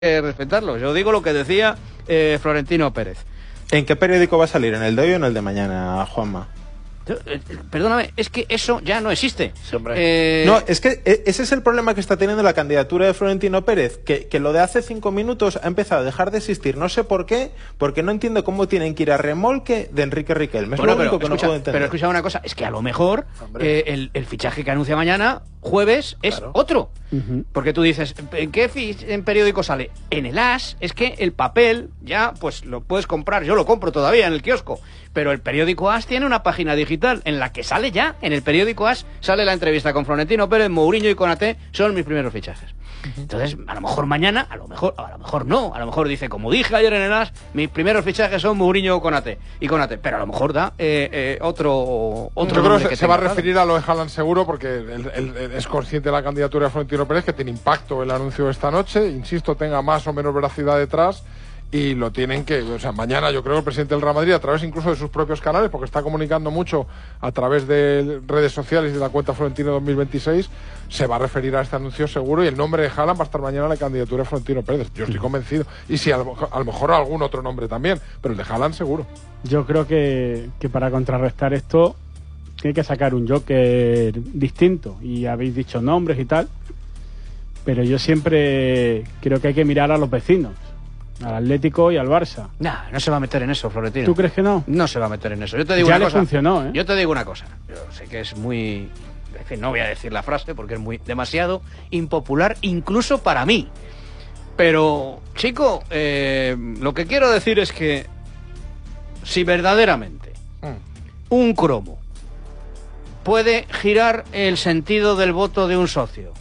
respetarlo. Yo digo lo que decía Florentino Pérez. ¿En qué periódico va a salir? ¿En el de hoy o en el de mañana, Juanma? Perdóname, es que eso ya no existe. Sí, no, es que ese es el problema que está teniendo la candidatura de Florentino Pérez, que lo de hace 5 minutos ha empezado a dejar de existir. No sé por qué, porque no entiendo cómo tienen que ir a remolque de Enrique Riquelme. Es lo único que no puedo entender. Pero escucha una cosa, es que a lo mejor el fichaje que anuncia mañana, jueves, es otro. Porque tú dices, ¿en qué periódico sale? En el As, es que el papel ya pues lo puedes comprar, yo lo compro todavía en el kiosco, pero el periódico As tiene una página digital en la que sale ya, en el periódico As sale la entrevista con Florentino Pérez, Mourinho y Konaté, son mis primeros fichajes. Entonces, a lo mejor mañana, a lo mejor no, a lo mejor dice, como dije ayer en el As, mis primeros fichajes son Mourinho y Konaté, pero a lo mejor da otro yo creo que se va a referir a lo de Haaland seguro, porque él es consciente de la candidatura de Florentino Pérez, que tiene impacto el anuncio de esta noche, insisto, tenga más o menos veracidad detrás, y lo tienen que, o sea, mañana yo creo que el presidente del Real Madrid, a través incluso de sus propios canales, porque está comunicando mucho a través de redes sociales y de la cuenta Florentino 2026, se va a referir a este anuncio seguro, y el nombre de Haaland va a estar mañana en la candidatura de Florentino Pérez. Yo estoy convencido. Y sí, a lo mejor algún otro nombre también, pero el de Haaland seguro. Yo creo que para contrarrestar esto tiene que sacar un Joker distinto, y habéis dicho nombres y tal, pero yo siempre creo que hay que mirar a los vecinos, al Atlético y al Barça. No se va a meter en eso, Florentino. ¿Tú crees que no? No se va a meter en eso. Yo te digo ya una le cosa. Funcionó, ¿eh? Yo te digo una cosa. Yo sé que es muy... En fin, no voy a decir la frase porque es demasiado impopular, incluso para mí. Pero, chico, lo que quiero decir es que si verdaderamente un cromo puede girar el sentido del voto de un socio,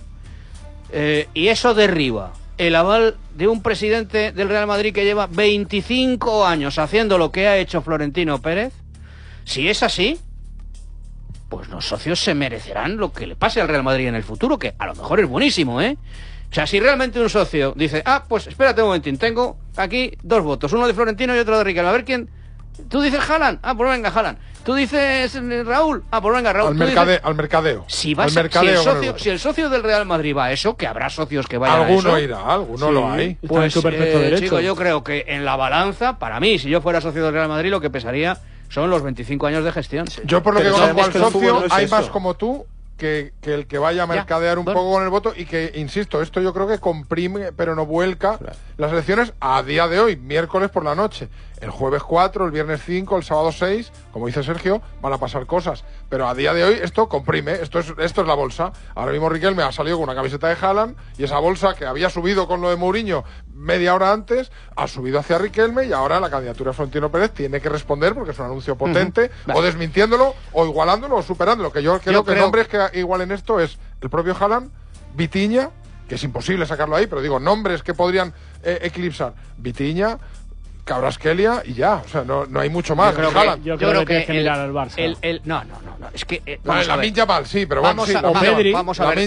y eso derriba el aval de un presidente del Real Madrid que lleva 25 años haciendo lo que ha hecho Florentino Pérez, si es así, pues los socios se merecerán lo que le pase al Real Madrid en el futuro, que a lo mejor es buenísimo, ¿eh? O sea, si realmente un socio dice, pues espérate un momentín, tengo aquí 2 votos, uno de Florentino y otro de Riquelme, a ver quién... ¿Tú dices Haaland? Pues venga, Haaland. ¿Tú dices Raúl? Pues venga, Raúl. Al mercadeo. Si el socio del Real Madrid va a eso, que habrá socios que vayan alguno a eso. Irá, alguno lo hay. Pues, chico, yo creo que en la balanza, para mí, si yo fuera socio del Real Madrid, lo que pesaría son los 25 años de gestión. Yo por lo que conozco al socio, hay más como tú que el que vaya a mercadear un poco con el voto, y que, insisto, esto yo creo que comprime, pero no vuelca las elecciones a día de hoy, miércoles por la noche. El jueves 4, el viernes 5, el sábado 6, como dice Sergio, van a pasar cosas. Pero a día de hoy esto comprime, esto es la bolsa. Ahora mismo Riquelme ha salido con una camiseta de Haaland, y esa bolsa que había subido con lo de Mourinho media hora antes, ha subido hacia Riquelme, y ahora la candidatura de Florentino Pérez tiene que responder, porque es un anuncio potente, o desmintiéndolo, o igualándolo, o superándolo. Que yo creo que nombres que igualen esto es el propio Haaland, Vitinha, que es imposible sacarlo ahí, pero digo, nombres que podrían eclipsar: Vitinha, Kvaratskhelia, y ya, o sea, no hay mucho más. Yo creo que mirar al Barça. No, es que Lamine Yamal, sí, pero vamos a ver.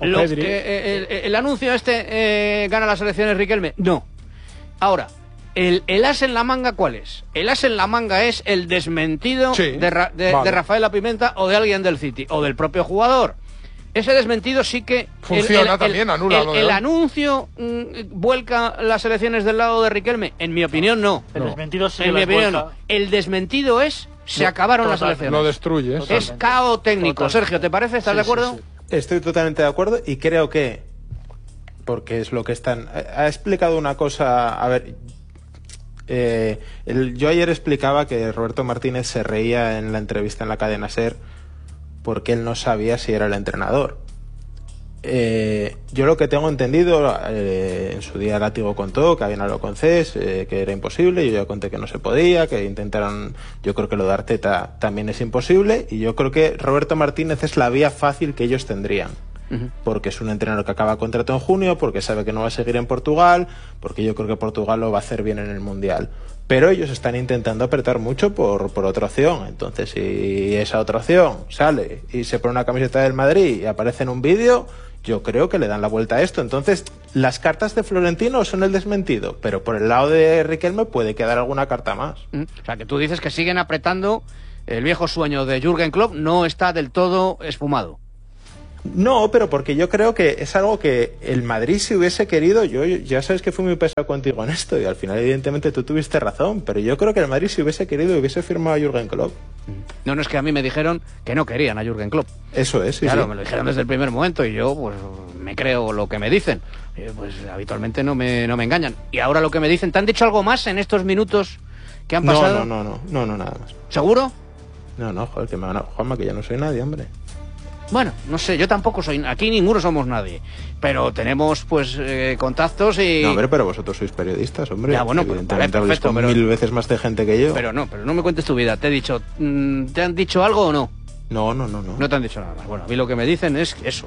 El anuncio gana las elecciones Riquelme. No. Ahora, el as en la manga, ¿cuál es? El as en la manga es el desmentido de Rafaela Pimenta, o de alguien del City, o del propio jugador. Ese desmentido sí que funciona también, anula el anuncio vuelca las elecciones del lado de Riquelme. En mi opinión, no. El desmentido sí. En mi opinión, no. El desmentido es se acabaron las elecciones. Lo destruye. Es caos técnico. Sergio, ¿te parece? ¿Estás de acuerdo? Sí. Estoy totalmente de acuerdo, y creo que, porque es lo que están... Ha explicado una cosa, a ver... yo ayer explicaba que Roberto Martínez se reía en la entrevista en la cadena SER porque él no sabía si era el entrenador. Yo lo que tengo entendido, en su día Látigo contó que habían hablado con CES, que era imposible. Yo ya conté que no se podía, que intentaron. Yo creo que lo de Arteta también es imposible, y yo creo que Roberto Martínez es la vía fácil que ellos tendrían. Porque es un entrenador que acaba contrato en junio, porque sabe que no va a seguir en Portugal, porque yo creo que Portugal lo va a hacer bien en el Mundial. Pero ellos están intentando apretar mucho por otra opción. Entonces, si esa otra opción sale y se pone una camiseta del Madrid y aparece en un vídeo, yo creo que le dan la vuelta a esto. Entonces, las cartas de Florentino son el desmentido, pero por el lado de Riquelme puede quedar alguna carta más. O sea, que tú dices que siguen apretando. El viejo sueño de Jürgen Klopp no está del todo esfumado. No, pero porque yo creo que es algo que el Madrid, si hubiese querido, yo ya sabes que fui muy pesado contigo en esto y al final evidentemente tú tuviste razón, pero yo creo que el Madrid, si hubiese querido, hubiese firmado a Jürgen Klopp. No, es que a mí me dijeron que no querían a Jürgen Klopp. Eso es, sí. Claro, sí. me lo dijeron desde el primer momento y yo pues me creo lo que me dicen. Pues habitualmente no me engañan. Y ahora lo que me dicen, ¿te han dicho algo más en estos minutos que han pasado? No, nada más. ¿Seguro? No, joder, que me van a... Juanma, que ya no soy nadie, hombre. Bueno, no sé, yo tampoco soy... Aquí ninguno somos nadie. Pero tenemos, pues, contactos y... No, hombre, pero vosotros sois periodistas, hombre. Ya, bueno, evidentemente vale, perfecto, habléis con 1000 veces más de gente que yo. Pero no me cuentes tu vida. Te he dicho... ¿te han dicho algo o no? No. No te han dicho nada más. Bueno, a mí lo que me dicen es eso.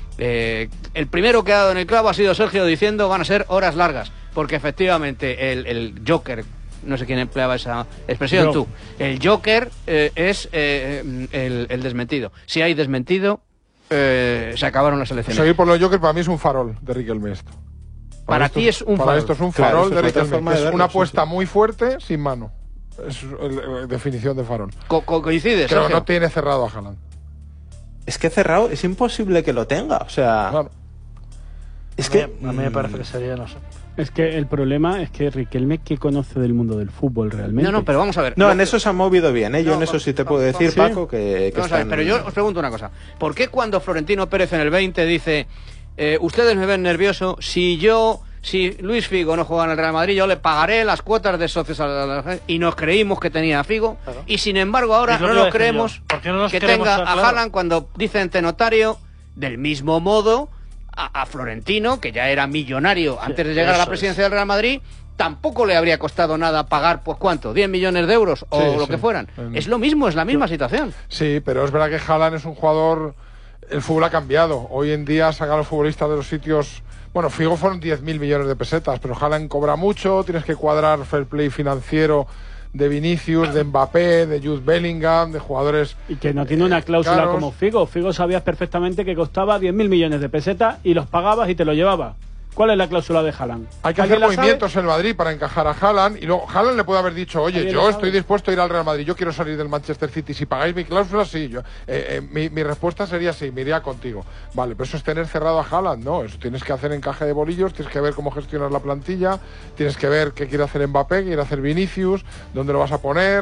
El primero que ha dado en el clavo ha sido Sergio diciendo van a ser horas largas. Porque efectivamente el Joker... No sé quién empleaba esa expresión, Yo. tú. El Joker es el desmentido. Si hay desmentido, se acabaron las elecciones. Seguir por los Joker para mí es un farol de Riquelme esto. Para ti es un farol. Para esto es un farol de otra Riquelme. forma de Es verlo, una sí, apuesta sí. muy fuerte sin mano. Es definición de farol. ¿Coincides, Pero Sergio? no tiene cerrado a Haaland. Es que cerrado, es imposible que lo tenga, o sea... Claro. Es que... A mí me parece que sería, no sé. Es que el problema es que Riquelme, ¿qué conoce del mundo del fútbol realmente? No, pero vamos a ver. No, en eso se han movido bien, ¿eh? Yo en No, eso sí te puedo decir, ¿sí? Paco, que Vamos a ver, están... pero yo os pregunto una cosa. ¿Por qué cuando Florentino Pérez en el 20 dice ustedes me ven nervioso, si Luis Figo no juega en el Real Madrid, yo le pagaré las cuotas de socios a la... y nos creímos que tenía a Figo, Claro. y sin embargo ahora Es lo no que iba a nos decir creemos yo. ¿Por qué no nos que queremos tenga estar a claros? Haaland cuando dice ante notario, del mismo modo a Florentino, que ya era millonario antes de llegar a la eso presidencia del Real Madrid, tampoco le habría costado nada pagar, pues ¿cuánto? ¿10 millones de euros? O Sí, lo sí. que fueran. Es lo mismo, es la misma situación. Sí, pero es verdad que Haaland es un jugador... El fútbol ha cambiado. Hoy en día sacan a los futbolistas de los sitios... Bueno, Figo fueron 10.000 millones de pesetas, pero Haaland cobra mucho, tienes que cuadrar fair play financiero de Vinicius, de Mbappé, de Jude Bellingham, de jugadores... Y que no tiene una cláusula caros. como Figo. Figo sabías perfectamente que costaba 10.000 millones de pesetas y los pagabas y te lo llevabas. ¿Cuál es la cláusula de Haaland? Hay que ¿Alguien hacer la movimientos en Madrid para encajar a Haaland y luego Haaland le puede haber dicho, oye, ¿Alguien yo lo estoy sabe? dispuesto a ir al Real Madrid, yo quiero salir del Manchester City, si pagáis mi cláusula, sí. Mi respuesta sería sí, me iría contigo. Vale, pero eso es tener cerrado a Haaland, no, eso tienes que hacer encaje de bolillos, tienes que ver cómo gestionas la plantilla, tienes que ver qué quiere hacer Mbappé, qué quiere hacer Vinicius, dónde lo vas a poner...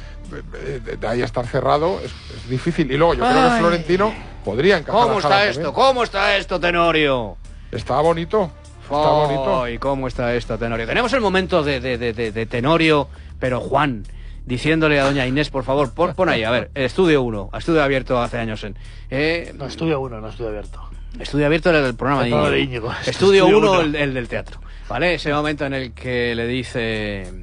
De ahí a estar cerrado es difícil. Y luego yo creo que Florentino podría encajar ¿Cómo a está Haaland esto? también. ¿Cómo está esto, Tenorio? Está bonito. Está bonito. ¿Y cómo está esto, Tenorio? Tenemos el momento de Tenorio, pero Juan, diciéndole a doña Inés, por favor, pon ahí, a ver, Estudio 1, estudio abierto hace años en... No, estudio 1, no estudio abierto. Estudio abierto era el programa El programa de de Íñigo. Íñigo. Estudio Estudio 1, uno. el del teatro. ¿Vale? Ese momento en el que le dice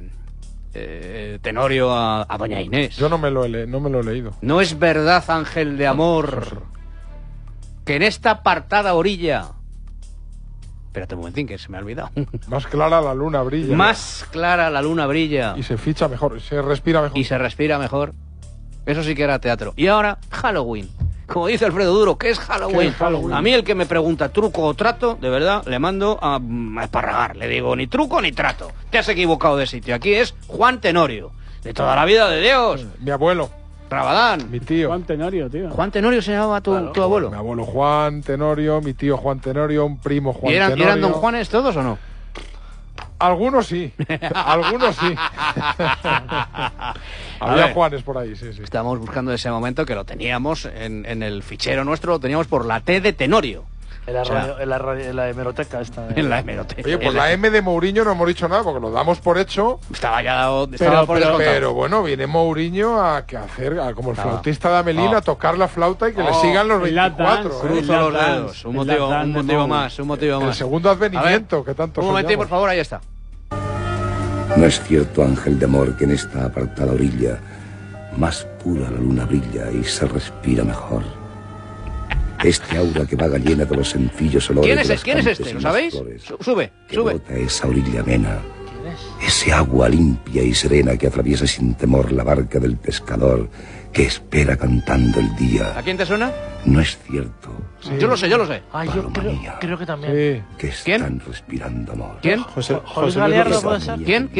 Tenorio a doña Inés. Yo no me lo he leído. No es verdad, ángel de amor, que en esta apartada orilla... Espérate un momentín, que se me ha olvidado. Más clara la luna brilla. Más clara la luna brilla. Y se ficha mejor, y se respira mejor. Y se respira mejor. Eso sí que era teatro. Y ahora, Halloween. Como dice Alfredo Duro, ¿qué es Halloween? ¿Qué es Halloween? A mí el que me pregunta truco o trato, de verdad, le mando a esparragar. Le digo, ni truco ni trato. Te has equivocado de sitio. Aquí es Juan Tenorio. De toda la vida de Dios. Mi abuelo, Rabadán. mi tío. Juan Tenorio, tío. Juan Tenorio se llamaba tu abuelo. Mi abuelo Juan Tenorio, mi tío Juan Tenorio, un primo Juan ¿Y eran Tenorio. don Juanes todos o no? Algunos sí. Algunos sí. A Había ver. Juanes por ahí, sí, sí. Estamos buscando ese momento que lo teníamos en el fichero nuestro, lo teníamos por la T de Tenorio. En la, O sea, en la hemeroteca esta. En la hemeroteca. Oye, pues la M de Mourinho no hemos dicho nada porque lo damos por hecho. Estaba ya dado, estaba por descontado. Pero bueno, viene Mourinho a como el Ah. flautista de Amelín, a tocar la flauta y que le sigan los el lap 24. dance, Cruzo el los lap dedos. dance, Un el motivo, lap un dance de motivo Mou. más, un motivo El más. segundo advenimiento A ver, que tanto un momentín, soñamos. por favor, ahí está. No es cierto, ángel de amor, que en esta apartada orilla más pura la luna brilla y se respira mejor. Este aura que vaga llena de los sencillos olores de las ¿Quién es campes este? y ¿Lo las sabéis? flores Sube, que sube. brota esa orilla amena. Ese agua limpia y serena que atraviesa sin temor la barca del pescador que espera cantando el día. ¿A quién te suena? No es cierto Yo lo sé, yo lo sé. Ay, yo Paloma mía. creo que también. Sí. que ¿Quién? están respirando amor. ¿Quién? José Luis Luis Galeano López puede Vázquez. ser. ¿Quién?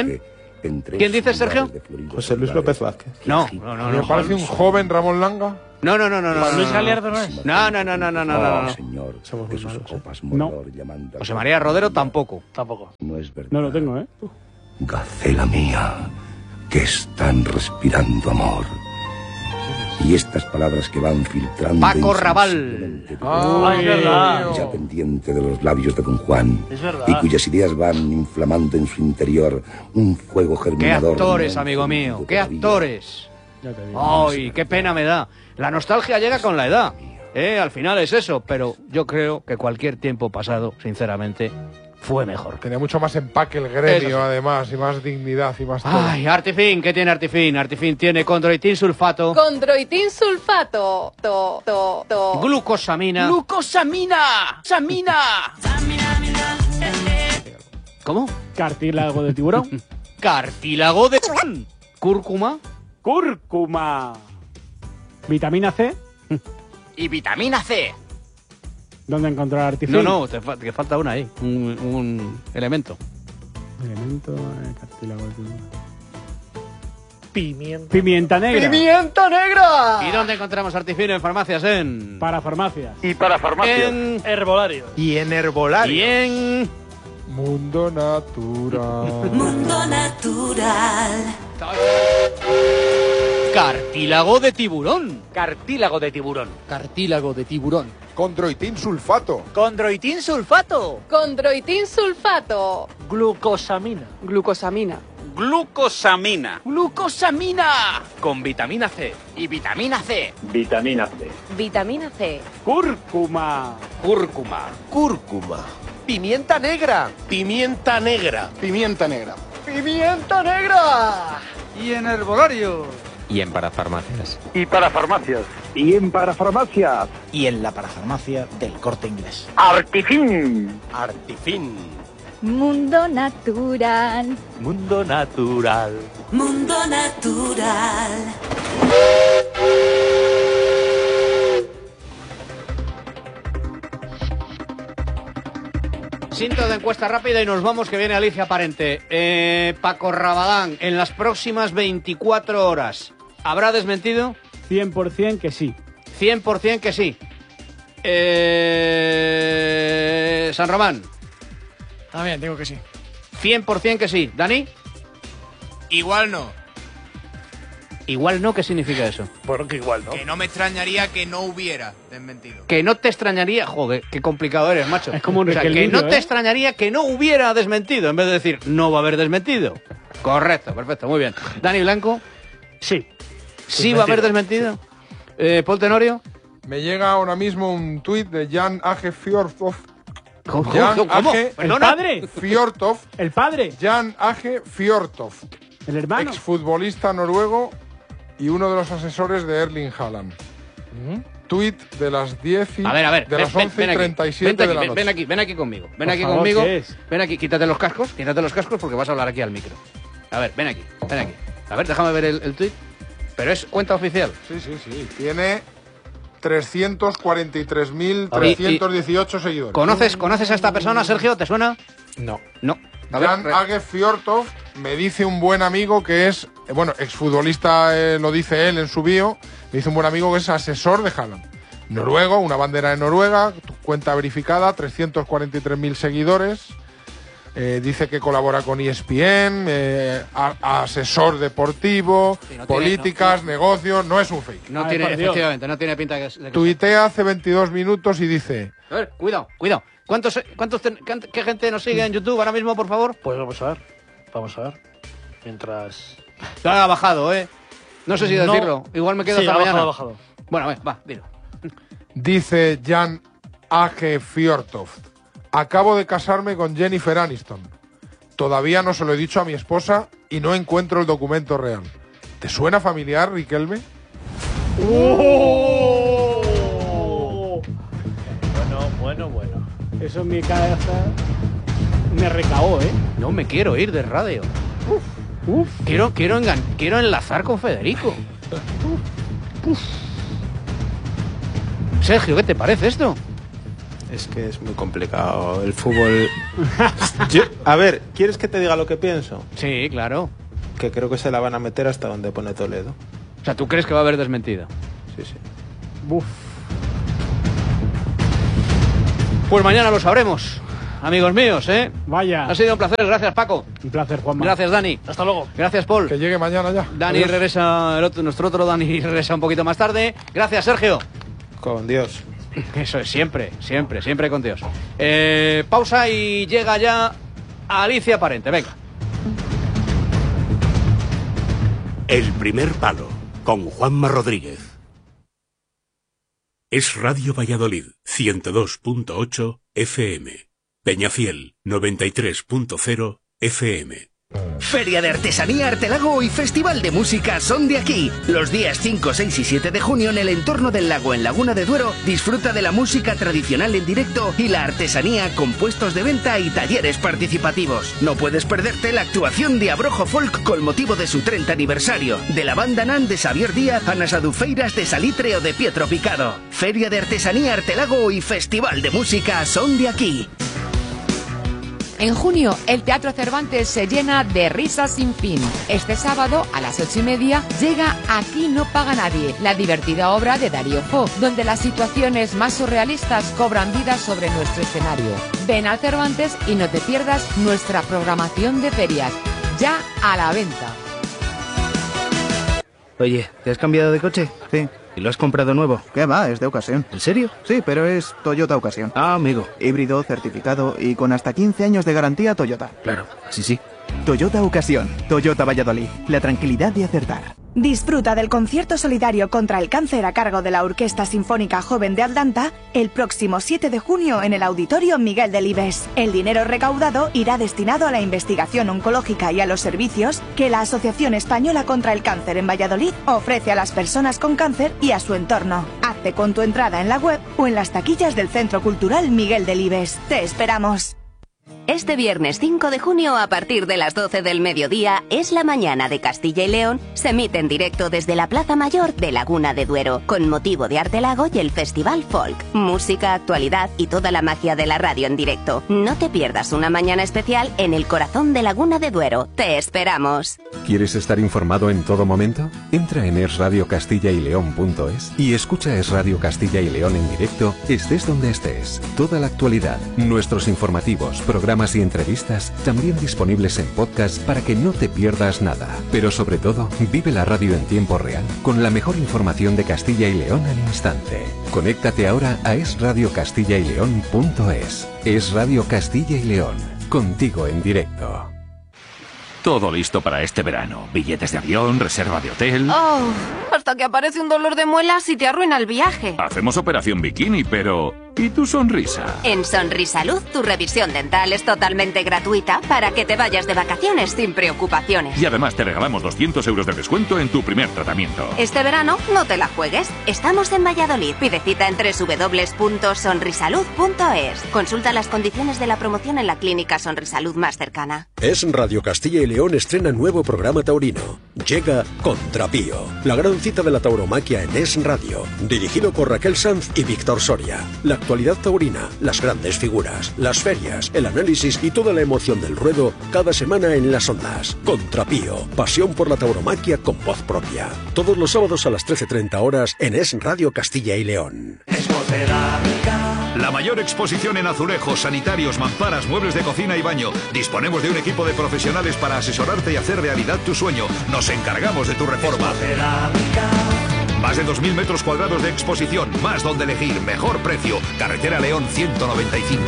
¿Quién? ¿Quién dice, Sergio? José Luis López Vázquez. No. Me parece un joven Ramón Langa. No. Luis Galiardo no es. No. Señor, Somos que muy sus malos, copas No. Moror llaman José María Rodero tampoco. Tampoco. No es verdad. No lo tengo, ¿eh? Gacela mía, que están respirando amor. Y estas palabras que van filtrando Paco Raval. insensiblemente de Ay, es verdad. ya pendiente de los labios de Don Juan, Es verdad. y cuyas ideas van inflamando en su interior un fuego ¡Qué germinador. actores, no amigo mío! encendido ¡Qué todavía. actores! Ya te digo. ¡Ay, qué pena me da! La nostalgia llega con la edad. Al final es eso, pero yo creo que cualquier tiempo pasado, sinceramente, fue mejor. Tenía mucho más empaque el gremio, Eso sí. además, y más dignidad y más todo. Ay, Artifin, ¿qué tiene Artifin? Artifin tiene condroitin sulfato, Condroitin sulfato. glucosamina. ¡Glucosamina! ¡Samina! ¿Cómo? Cartílago de tiburón. Cartílago de cúrcuma. Cúrcuma. Vitamina C. Y vitamina C. ¿Dónde encontrar artificial? No, te falta una ahí, un elemento. Elemento, cartílago de tiburón. Pimienta. Pimienta negra. ¡Pimienta negra! ¿Y dónde encontramos Artifin en farmacias? Para farmacias. Y para farmacia. En... Herbolario. Y en herbolario. Y en... Mundo natural. Mundo natural. Cartílago de tiburón. Cartílago de tiburón. Cartílago de tiburón. Condroitin sulfato. Condroitin sulfato. Condroitin sulfato. Glucosamina. Glucosamina. Glucosamina. ¡Glucosamina! Con vitamina C. Y vitamina C. Vitamina C. Vitamina C. Cúrcuma. Cúrcuma. Cúrcuma. Pimienta negra. Pimienta negra. Pimienta negra. Pimienta negra. Y en herbolario. Y en parafarmacias. Y para farmacias. Y en parafarmacias. Y en la parafarmacia del Corte Inglés. Artifin. Artifin. Mundo natural. Mundo natural. Mundo natural. Cinto de encuesta rápida y nos vamos, que viene Alicia Parente. Paco Rabadán, en las próximas 24 horas, ¿habrá desmentido? 100% que sí. 100% que sí. San Román, También digo que sí. 100% que sí. ¿Dani? Igual no. Igual no, ¿qué significa eso? Bueno, que igual, ¿no? Que no me extrañaría que no hubiera desmentido. Que no te extrañaría... Joder, qué complicado eres, macho. Es como un o sea, que requelillo, no te ¿eh? extrañaría que no hubiera desmentido, en vez de decir, no va a haber desmentido. Correcto, perfecto, muy bien. Dani Blanco, Sí. ¿sí va a haber desmentido? Paul Tenorio. Me llega ahora mismo un tuit de Jan Age Fjordov. ¿Cómo? Jan Age ¿El Perdona. padre? Fjordov. ¿El padre? Jan Age Fjordov. ¿El hermano? Exfutbolista noruego y uno de los asesores de Erling Haaland. Tuit de las 10 y A ver, de las 11:37 de la noche. ven aquí conmigo. Ven Por aquí favor, conmigo. ¿qué es? Ven aquí, quítate los cascos porque vas a hablar aquí al micro. A ver, ven aquí. A ver, déjame ver el tuit. Pero es cuenta oficial. Sí. Tiene 343.318 seguidores. ¿Conoces a esta persona, Sergio? ¿Te suena? No. No. A ver, Jan Age Fjordov, me dice un buen amigo que es, bueno, exfutbolista, lo dice él en su bio, me dice un buen amigo que es asesor de Haaland. Noruego, una bandera de Noruega, cuenta verificada, 343.000 seguidores. Dice que colabora con ESPN, asesor deportivo, Sí, no tiene- políticas, negocios, no es un fake. no Ay, tiene, por Dios. efectivamente, no tiene pinta de que... Tuitea hace 22 minutos y dice... A ver, cuidado. ¿Qué gente nos sigue en YouTube ahora mismo, por favor? Pues vamos a ver. Vamos a ver. Mientras... Ha bajado, ¿eh? No sé si No. decirlo. Igual me quedo Sí, hasta ha mañana. bajado. Bueno, va, dilo. Dice Jan Age Fjordov: acabo de casarme con Jennifer Aniston. Todavía no se lo he dicho a mi esposa y no encuentro el documento real. ¿Te suena familiar, Riquelme? Bueno. Eso en mi cabeza me recaó, ¿eh? No me quiero ir de radio. Uf. Quiero enlazar con Federico. Sergio, ¿qué te parece esto? Es que es muy complicado el fútbol. A ver, ¿quieres que te diga lo que pienso? Sí, claro. Que creo que se la van a meter hasta donde pone Toledo. O sea, ¿tú crees que va a haber desmentido? Sí. Uf. Pues mañana lo sabremos, amigos míos, ¿eh? Vaya. Ha sido un placer, gracias Paco. Un placer, Juanma. Gracias, Dani. Hasta luego. Gracias, Paul. Que llegue mañana ya. Dani Adiós. regresa, nuestro otro Dani regresa un poquito más tarde. Gracias, Sergio. Con Dios. Eso es, siempre con Dios. Pausa y llega ya Alicia Parente, venga. El primer palo, con Juanma Rodríguez. Es Radio Valladolid, 102.8 FM. Peñafiel, 93.0 FM. Feria de Artesanía Artelago y Festival de Música son de aquí. Los días 5, 6 y 7 de junio en el entorno del lago en Laguna de Duero, disfruta de la música tradicional en directo y la artesanía con puestos de venta y talleres participativos. No puedes perderte la actuación de Abrojo Folk con motivo de su 30 aniversario, de la banda Nan de Xavier Díaz, Anas Adufeiras de Salitre o de Pietro Picado. Feria de Artesanía Artelago y Festival de Música son de aquí. En junio, el Teatro Cervantes se llena de risas sin fin. Este sábado, a las 8:30, llega Aquí no paga nadie, la divertida obra de Darío Fo, donde las situaciones más surrealistas cobran vida sobre nuestro escenario. Ven al Cervantes y no te pierdas nuestra programación de ferias, ya a la venta. Oye, ¿te has cambiado de coche? Sí. ¿Y lo has comprado nuevo? ¿Qué va? Es de ocasión. ¿En serio? Sí, pero es Toyota Ocasión. Ah, amigo. Híbrido, certificado y con hasta 15 años de garantía Toyota. Claro, sí. Toyota Ocasión. Toyota Valladolid. La tranquilidad de acertar. Disfruta del concierto solidario contra el cáncer a cargo de la Orquesta Sinfónica Joven de Atlanta el próximo 7 de junio en el Auditorio Miguel Delibes. El dinero recaudado irá destinado a la investigación oncológica y a los servicios que la Asociación Española contra el Cáncer en Valladolid ofrece a las personas con cáncer y a su entorno. Hazte con tu entrada en la web o en las taquillas del Centro Cultural Miguel Delibes. ¡Te esperamos! Este viernes 5 de junio, a partir de las 12 del mediodía, es la mañana de Castilla y León. Se emite en directo desde la Plaza Mayor de Laguna de Duero, con motivo de Artelago y el Festival Folk. Música, actualidad y toda la magia de la radio en directo. No te pierdas una mañana especial en el corazón de Laguna de Duero. ¡Te esperamos! ¿Quieres estar informado en todo momento? Entra en esradiocastillaileón.es y escucha Es Radio Castilla y León en directo, estés donde estés. Toda la actualidad, nuestros informativos, programas y entrevistas también disponibles en podcast para que no te pierdas nada. Pero sobre todo, vive la radio en tiempo real con la mejor información de Castilla y León al instante. Conéctate ahora a esradiocastillaileón.es. Es Radio Castilla y León, contigo en directo. Todo listo para este verano. Billetes de avión, reserva de hotel. Oh, hasta que aparece un dolor de muelas y te arruina el viaje. Hacemos operación bikini, pero... ¿y tu sonrisa? En Sonrisalud, tu revisión dental es totalmente gratuita para que te vayas de vacaciones sin preocupaciones. Y además te regalamos 200 euros de descuento en tu primer tratamiento. Este verano no te la juegues. Estamos en Valladolid. Pide cita en www.sonrisalud.es. Consulta las condiciones de la promoción en la clínica Sonrisalud más cercana. Es Radio Castilla y León estrena nuevo programa taurino. Llega Contrapío, la gran cita de la tauromaquia en Es Radio, dirigido por Raquel Sanz y Víctor Soria. La actualidad taurina, las grandes figuras, las ferias, el análisis y toda la emoción del ruedo cada semana en las ondas. Contrapío, pasión por la tauromaquia con voz propia. Todos los sábados a las 13:30 horas en Es Radio Castilla y León. La mayor exposición en azulejos, sanitarios, mamparas, muebles de cocina y baño. Disponemos de un equipo de profesionales para asesorarte y hacer realidad tu sueño. Nos encargamos de tu reforma. Más de 2.000 metros cuadrados de exposición, más donde elegir, mejor precio. Carretera León 195.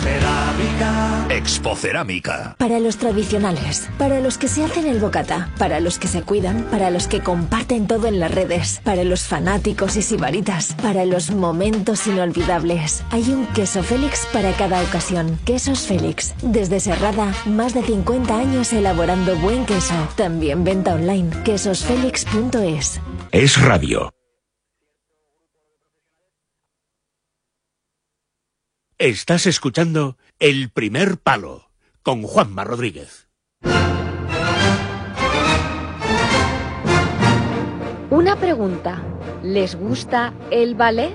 Expocerámica. Para los tradicionales, para los que se hacen el bocata, para los que se cuidan, para los que comparten todo en las redes, para los fanáticos y sibaritas, para los momentos inolvidables. Hay un queso Félix para cada ocasión. Quesos Félix. Desde Serrada, más de 50 años elaborando buen queso. También venta online. quesosfelix.es. Es Radio. Estás escuchando El Primer Palo con Juanma Rodríguez. Una pregunta. ¿Les gusta el ballet?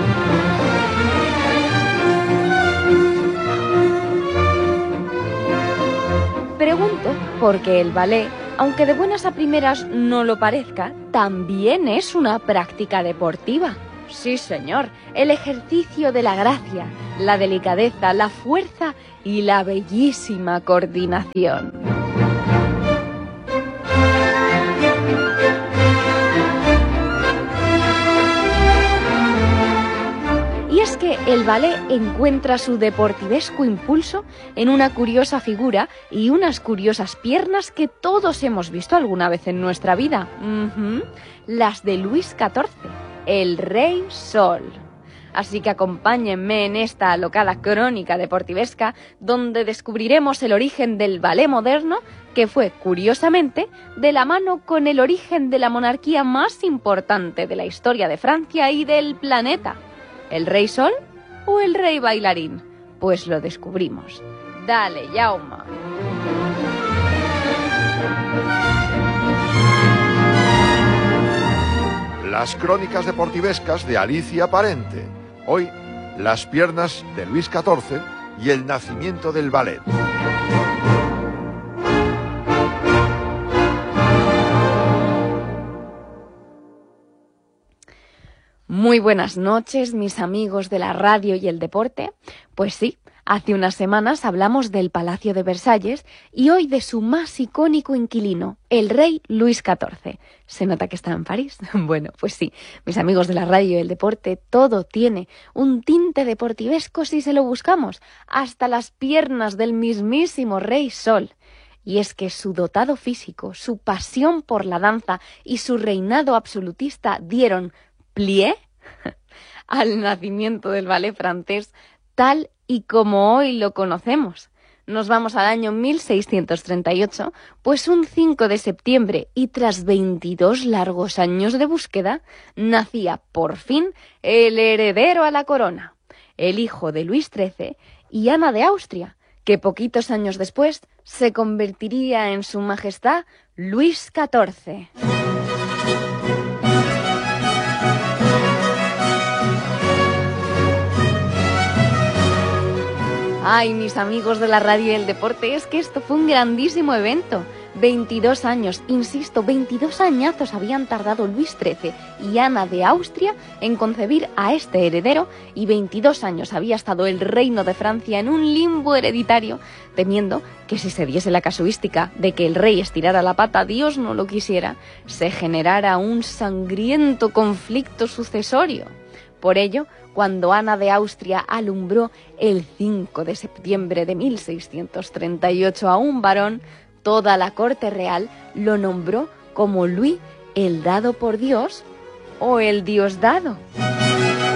Pregunto porque el ballet, aunque de buenas a primeras no lo parezca, también es una práctica deportiva. Sí, señor, el ejercicio de la gracia, la delicadeza, la fuerza y la bellísima coordinación. Y es que el ballet encuentra su deportivesco impulso en una curiosa figura y unas curiosas piernas que todos hemos visto alguna vez en nuestra vida. Las de Luis XIV, el Rey Sol. Así que acompáñenme en esta alocada crónica deportivesca donde descubriremos el origen del ballet moderno, que fue, curiosamente, de la mano con el origen de la monarquía más importante de la historia de Francia y del planeta. ¿El Rey Sol o el Rey Bailarín? Pues lo descubrimos. Dale, Yauma. Las crónicas deportivescas de Alicia Parente. Hoy, las piernas de Luis XIV y el nacimiento del ballet. Muy buenas noches, mis amigos de la radio y el deporte. Pues sí, hace unas semanas hablamos del Palacio de Versalles y hoy de su más icónico inquilino, el rey Luis XIV. ¿Se nota que está en París? Bueno, pues sí, mis amigos de la radio y el deporte, todo tiene un tinte deportivesco si se lo buscamos, hasta las piernas del mismísimo Rey Sol. Y es que su dotado físico, su pasión por la danza y su reinado absolutista dieron plié al nacimiento del ballet francés tal y como hoy lo conocemos. Nos vamos al año 1638, pues un 5 de septiembre y tras 22 largos años de búsqueda, nacía por fin el heredero a la corona, el hijo de Luis XIII y Ana de Austria, que poquitos años después se convertiría en su majestad Luis XIV. Ay, mis amigos de la radio y el deporte, es que esto fue un grandísimo evento. 22 años, insisto, 22 añazos habían tardado Luis XIII y Ana de Austria en concebir a este heredero y 22 años había estado el reino de Francia en un limbo hereditario, temiendo que si se diese la casuística de que el rey estirara la pata, Dios no lo quisiera, se generara un sangriento conflicto sucesorio. Por ello, cuando Ana de Austria alumbró el 5 de septiembre de 1638 a un varón, toda la corte real lo nombró como Luis el dado por Dios o el Dios dado.